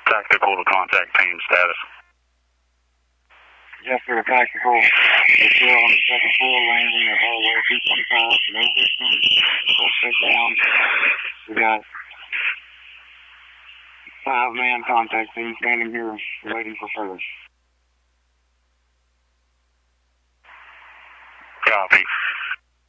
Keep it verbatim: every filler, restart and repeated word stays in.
Tactical to contact team status. Just for the tactical, we're still on the second floor, landing at hallway two twenty-five, no distance, full sit down. We got five-man contact team standing here waiting for service. Copy.